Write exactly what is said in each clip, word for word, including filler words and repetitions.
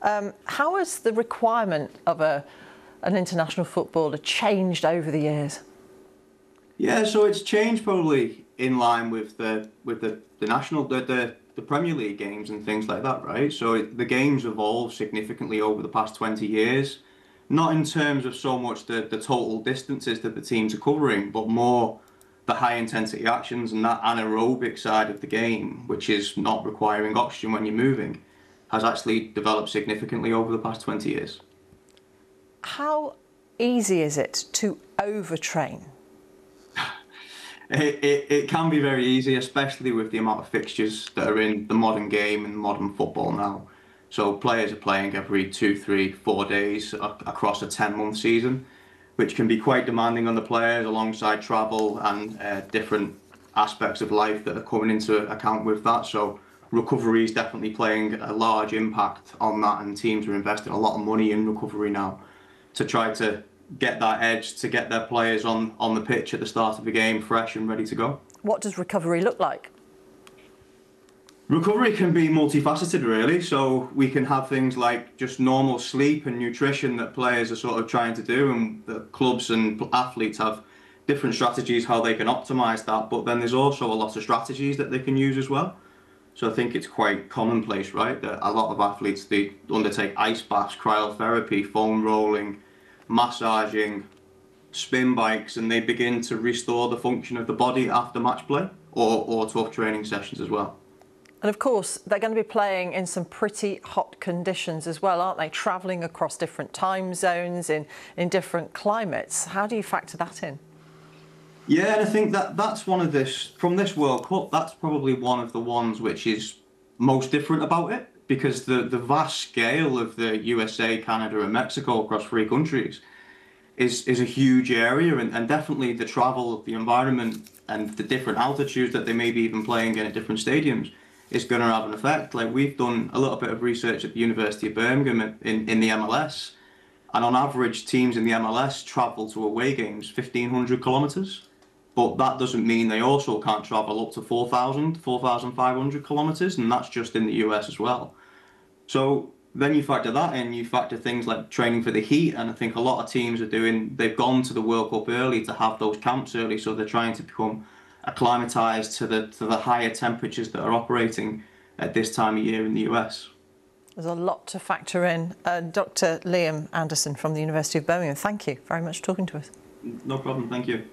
Um, how has the requirement of a, an international footballer changed over the years? Yeah, so it's changed probably in line with the with the, the national the, the the Premier League games and things like that, right? So it, the game's evolved significantly over the past twenty years, not in terms of so much the the total distances that the teams are covering, but more the high intensity actions and that anaerobic side of the game, which is not requiring oxygen when you're moving, has actually developed significantly over the past twenty years. How easy is it to overtrain? It, it, it can be very easy, especially with the amount of fixtures that are in the modern game and modern football now. So players are playing every two, three, four days across a ten-month season, which can be quite demanding on the players alongside travel and uh, different aspects of life that are coming into account with that. So recovery is definitely playing a large impact on that, and teams are investing a lot of money in recovery now to try to get that edge, to get their players on, on the pitch at the start of the game fresh and ready to go. What does recovery look like? Recovery can be multifaceted, really. So we can have things like just normal sleep and nutrition that players are sort of trying to do, and the clubs and athletes have different strategies how they can optimize that. But then there's also a lot of strategies that they can use as well. So I think it's quite commonplace, right, that a lot of athletes, they undertake ice baths, cryotherapy, foam rolling, massaging, spin bikes, and they begin to restore the function of the body after match play or, or tough training sessions as well. And of course, they're going to be playing in some pretty hot conditions as well, aren't they? Travelling across different time zones in, in different climates. How do you factor that in? Yeah, and I think that that's one of this, from this World Cup, that's probably one of the ones which is most different about it, because the, the vast scale of the U S A, Canada and Mexico across three countries is, is a huge area, and, and definitely the travel, the environment and the different altitudes that they may be even playing in at different stadiums is going to have an effect. Like, we've done a little bit of research at the University of Birmingham in, in the M L S, and on average teams in the M L S travel to away games fifteen hundred kilometres. But that doesn't mean they also can't travel up to four thousand, four thousand five hundred kilometres, and that's just in the U S as well. So then you factor that in, you factor things like training for the heat, and I think a lot of teams are doing, they've gone to the World Cup early to have those camps early, so they're trying to become acclimatised to the, to the higher temperatures that are operating at this time of year in the U S. There's a lot to factor in. Uh, Doctor Liam Anderson from the University of Birmingham, thank you very much for talking to us. No problem, thank you.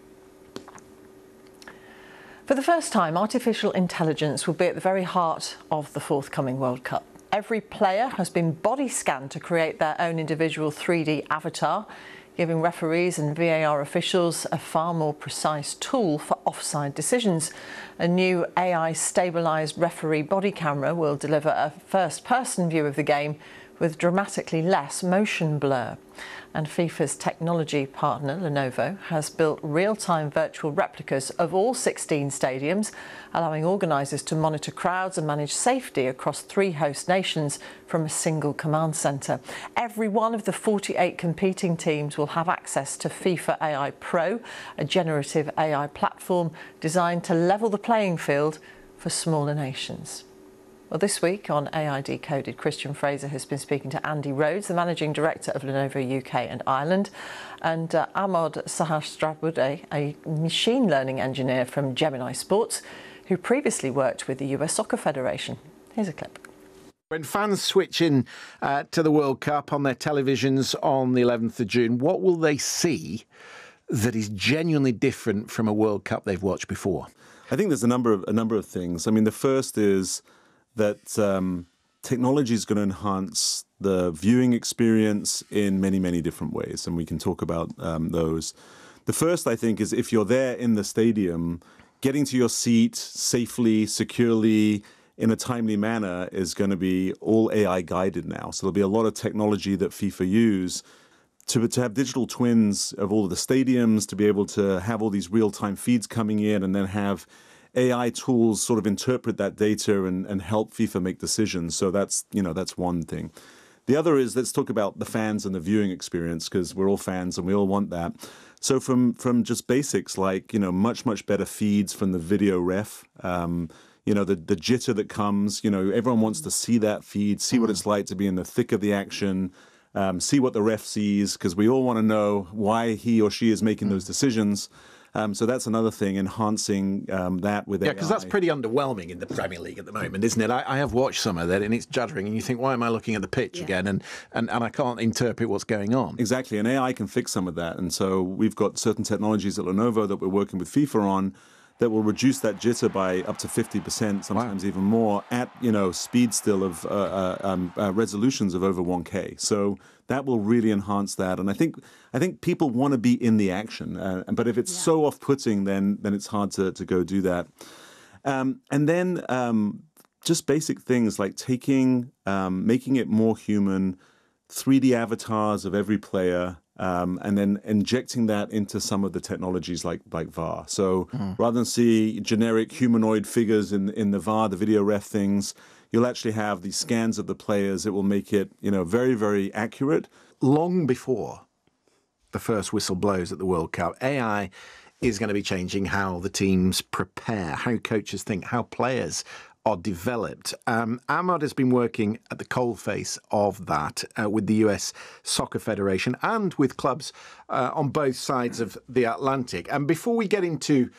For the first time, artificial intelligence will be at the very heart of the forthcoming World Cup. Every player has been body scanned to create their own individual three D avatar, giving referees and V A R officials a far more precise tool for offside decisions. A new A I-stabilised referee body camera will deliver a first-person view of the game with dramatically less motion blur. And FIFA's technology partner, Lenovo, has built real-time virtual replicas of all sixteen stadiums, allowing organisers to monitor crowds and manage safety across three host nations from a single command centre. Every one of the forty-eight competing teams will have access to FIFA A I Pro, a generative A I platform designed to level the playing field for smaller nations. Well, this week on A I Decoded, Christian Fraser has been speaking to Andy Rhodes, the Managing Director of Lenovo U K and Ireland, and uh, Ahmad Sahasrabudeh, a machine learning engineer from Gemini Sports, who previously worked with the U S Soccer Federation. Here's a clip. When fans switch in uh, to the World Cup on their televisions on the eleventh of June, what will they see that is genuinely different from a World Cup they've watched before? I think there's a number of a number of things. I mean, the first is that um, technology is going to enhance the viewing experience in many, many different ways, and we can talk about um, those. The first, I think, is if you're there in the stadium, getting to your seat safely, securely, in a timely manner is going to be all A I guided now. So there'll be a lot of technology that FIFA use to, to have digital twins of all of the stadiums, to be able to have all these real-time feeds coming in, and then have A I tools sort of interpret that data and, and help FIFA make decisions. So that's, you know, that's one thing. The other is, let's talk about the fans and the viewing experience, because we're all fans and we all want that. So from, from just basics like, you know, much, much better feeds from the video ref, um, you know, the, the jitter that comes, you know, everyone wants to see that feed, see what it's like to be in the thick of the action, um, see what the ref sees, because we all want to know why he or she is making those decisions. Um, so that's another thing, enhancing um, that with Yeah, A I. because that's pretty underwhelming in the Premier League at the moment, isn't it? I, I have watched some of that, and it's juddering, and you think, why am I looking at the pitch Yeah. again? And, and, and I can't interpret what's going on. Exactly, and A I can fix some of that. And so we've got certain technologies at Lenovo that we're working with FIFA on that will reduce that jitter by up to fifty percent, sometimes wow. even more, at, you know, speed still of uh, uh, um, uh, resolutions of over one K. So that will really enhance that. And I think I think people want to be in the action. Uh, but if it's yeah. so off-putting, then then it's hard to, to go do that. Um, and then um, just basic things like taking, um, making it more human, three D avatars of every player, Um, and then injecting that into some of the technologies like like V A R. So mm. rather than see generic humanoid figures in in the V A R, the video ref things, you'll actually have these scans of the players. It will make it, you know, very, very accurate. Long before the first whistle blows at the World Cup, A I is going to be changing how the teams prepare, how coaches think, how players are developed. Um, Ahmad has been working at the coalface of that uh, with the U S Soccer Federation and with clubs uh, on both sides of the Atlantic. And before we get into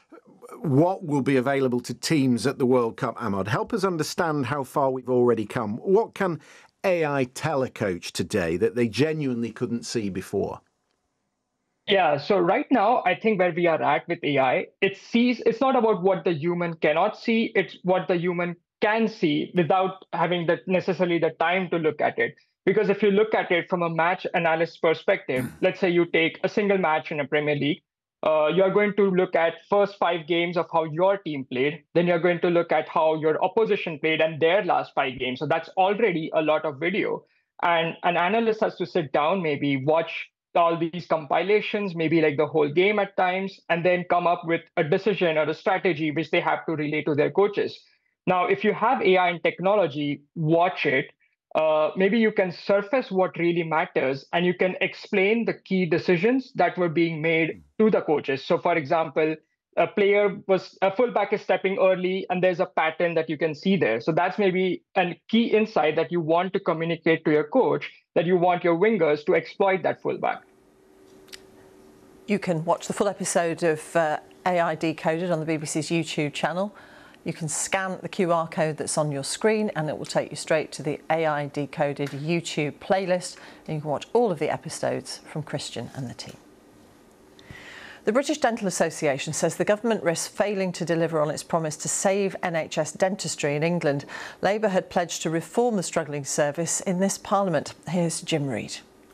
what will be available to teams at the World Cup, Ahmad, help us understand how far we've already come. What can A I tell a coach today that they genuinely couldn't see before? Yeah, so right now, I think where we are at with A I, it sees, it's not about what the human cannot see, it's what the human can see without having the necessarily the time to look at it. Because if you look at it from a match analyst perspective, let's say you take a single match in a Premier League, uh, you're going to look at first five games of how your team played, then you're going to look at how your opposition played and their last five games. So that's already a lot of video. And an analyst has to sit down, maybe watch all these compilations, maybe like the whole game at times, and then come up with a decision or a strategy which they have to relay to their coaches. Now, if you have A I and technology, watch it. Uh, maybe you can surface what really matters, and you can explain the key decisions that were being made to the coaches. So, for example, a player was a fullback is stepping early, and there's a pattern that you can see there. So that's maybe a key insight that you want to communicate to your coach, that you want your wingers to exploit that fullback. You can watch the full episode of uh, A I Decoded on the B B C's YouTube channel. You can scan the Q R code that's on your screen and it will take you straight to the A I Decoded YouTube playlist, and you can watch all of the episodes from Christian and the team. The British Dental Association says the government risks failing to deliver on its promise to save N H S dentistry in England. Labour had pledged to reform the struggling service in this Parliament. Here's Jim Reid.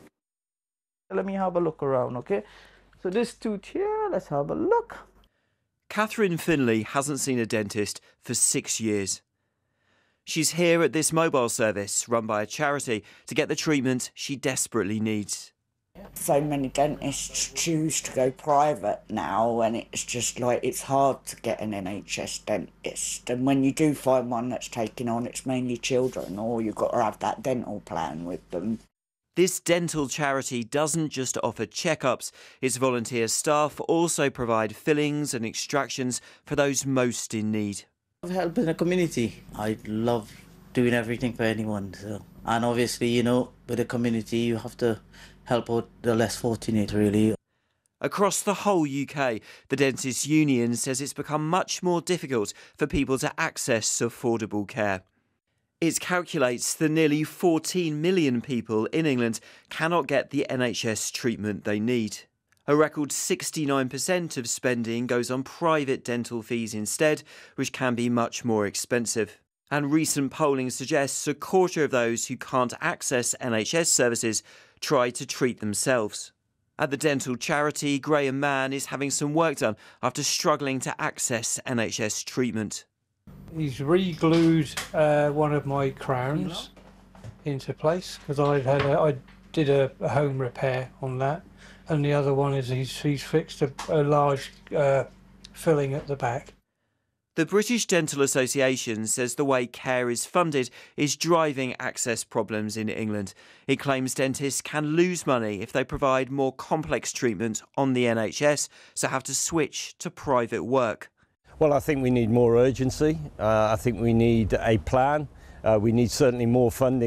Let me have a look around, OK? So this tooth here, let's have a look. Catherine Finley hasn't seen a dentist for six years. She's here at this mobile service run by a charity to get the treatment she desperately needs. So many dentists choose to go private now, and it's just like it's hard to get an N H S dentist. And when you do find one that's taken on, it's mainly children, or you've got to have that dental plan with them. This dental charity doesn't just offer checkups. Its volunteer staff also provide fillings and extractions for those most in need. Helping the community. I love doing everything for anyone. So. And obviously, you know, with the community, you have to help out the less fortunate, really. Across the whole U K, the Dentists' Union says it's become much more difficult for people to access affordable care. It calculates that nearly fourteen million people in England cannot get the N H S treatment they need. A record sixty-nine percent of spending goes on private dental fees instead, which can be much more expensive. And recent polling suggests a quarter of those who can't access N H S services try to treat themselves. At the dental charity, Graham Mann is having some work done after struggling to access N H S treatment. He's re-glued uh, one of my crowns into place because I had a, I did a, a home repair on that, and the other one is he's, he's fixed a, a large uh, filling at the back. The British Dental Association says the way care is funded is driving access problems in England. It claims dentists can lose money if they provide more complex treatment on the N H S, so have to switch to private work. Well, I think we need more urgency. Uh, I think we need a plan. Uh, we need certainly more funding